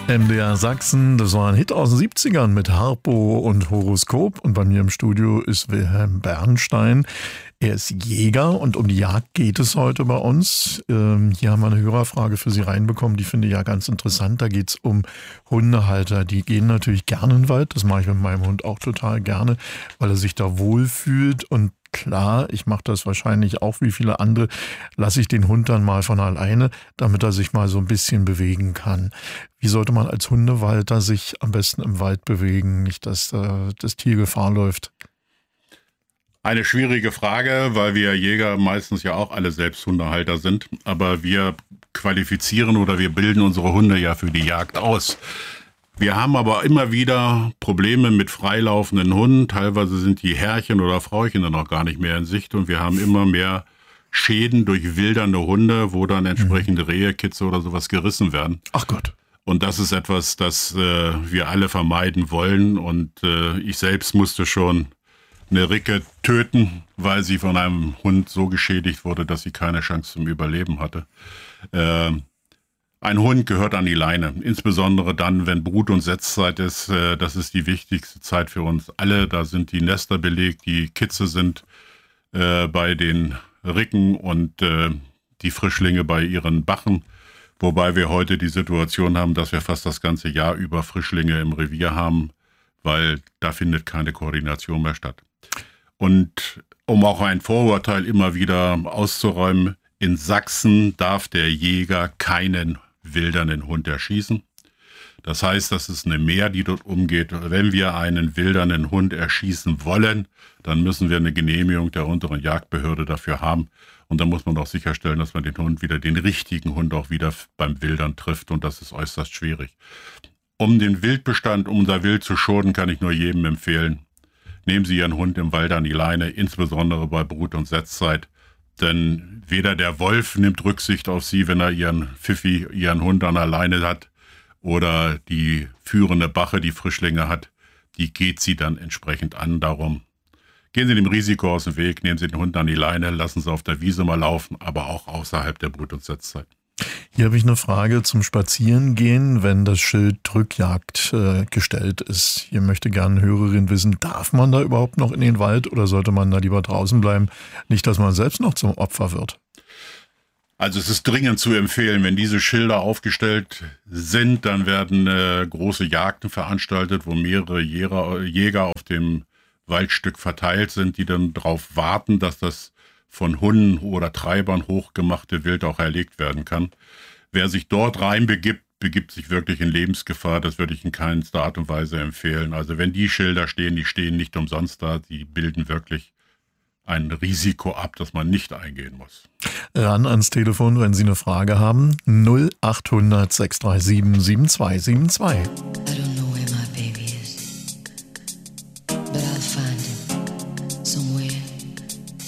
MDR Sachsen, das war ein Hit aus den 70ern mit Harpo und Horoskop. Und bei mir im Studio ist Wilhelm Bernstein. Er ist Jäger und um die Jagd geht es heute bei uns. Hier haben wir eine Hörerfrage für Sie reinbekommen, die finde ich ja ganz interessant. Da geht es um Hundehalter. Die gehen natürlich gerne in den Wald. Das mache ich mit meinem Hund auch total gerne, weil er sich da wohlfühlt. Und klar, ich mache das wahrscheinlich auch wie viele andere, lasse ich den Hund dann mal von alleine, damit er sich mal so ein bisschen bewegen kann. Wie sollte man als Hundehalter sich am besten im Wald bewegen, nicht dass das Tier Gefahr läuft? Eine schwierige Frage, weil wir Jäger meistens ja auch alle selbst Hundehalter sind. Aber wir qualifizieren oder wir bilden unsere Hunde ja für die Jagd aus. Wir haben aber immer wieder Probleme mit freilaufenden Hunden. Teilweise sind die Herrchen oder Frauchen dann auch gar nicht mehr in Sicht. Und wir haben immer mehr Schäden durch wildernde Hunde, wo dann entsprechende Rehe, Kitze oder sowas gerissen werden. Ach Gott. Und das ist etwas, das wir alle vermeiden wollen. Und ich selbst musste schon eine Ricke töten, weil sie von einem Hund so geschädigt wurde, dass sie keine Chance zum Überleben hatte. Ein Hund gehört an die Leine, insbesondere dann, wenn Brut- und Setzzeit ist. Das ist die wichtigste Zeit für uns alle. Da sind die Nester belegt, die Kitze sind bei den Ricken und die Frischlinge bei ihren Bachen. Wobei wir heute die Situation haben, dass wir fast das ganze Jahr über Frischlinge im Revier haben, weil da findet keine Koordination mehr statt. Und um auch ein Vorurteil immer wieder auszuräumen, in Sachsen darf der Jäger keinen wildernden Hund erschießen. Das heißt, das ist eine Mehr, die dort umgeht. Wenn wir einen wildernden Hund erschießen wollen, dann müssen wir eine Genehmigung der unteren Jagdbehörde dafür haben. Und dann muss man auch sicherstellen, dass man den Hund wieder, den richtigen Hund auch wieder beim Wildern trifft. Und das ist äußerst schwierig. Um den Wildbestand, um unser Wild zu schonen, kann ich nur jedem empfehlen, nehmen Sie Ihren Hund im Wald an die Leine, insbesondere bei Brut- und Setzzeit. Denn weder der Wolf nimmt Rücksicht auf Sie, wenn er Ihren Pfiffi, Ihren Hund an der Leine hat, oder die führende Bache, die Frischlinge hat, die geht Sie dann entsprechend an. Darum gehen Sie dem Risiko aus dem Weg, nehmen Sie den Hund an die Leine, lassen Sie auf der Wiese mal laufen, aber auch außerhalb der Brut- und Setzzeit. Hier habe ich eine Frage zum Spazierengehen, wenn das Schild Drückjagd gestellt ist. Hier möchte gerne eine Hörerin wissen, darf man da überhaupt noch in den Wald oder sollte man da lieber draußen bleiben? Nicht, dass man selbst noch zum Opfer wird. Also es ist dringend zu empfehlen, wenn diese Schilder aufgestellt sind, dann werden große Jagden veranstaltet, wo mehrere Jäger auf dem Waldstück verteilt sind, die dann darauf warten, dass das von Hunden oder Treibern hochgemachte Wild auch erlegt werden kann. Wer sich dort reinbegibt, begibt sich wirklich in Lebensgefahr. Das würde ich in keinster Art und Weise empfehlen. Also wenn die Schilder stehen, die stehen nicht umsonst da. Die bilden wirklich ein Risiko ab, das man nicht eingehen muss. Ran ans Telefon, wenn Sie eine Frage haben. 0800 637 7272.